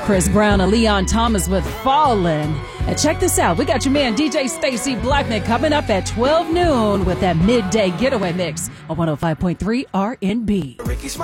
Chris Brown and Leon Thomas with Fallin'. And check this out. We got your man DJ Stacey Blackman coming up at 12 noon with that midday getaway mix on 105.3 R&B.